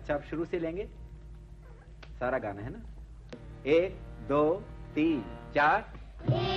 अच्छा, अब शुरू से लेंगे, सारा गाना है ना। 1 2 3 4।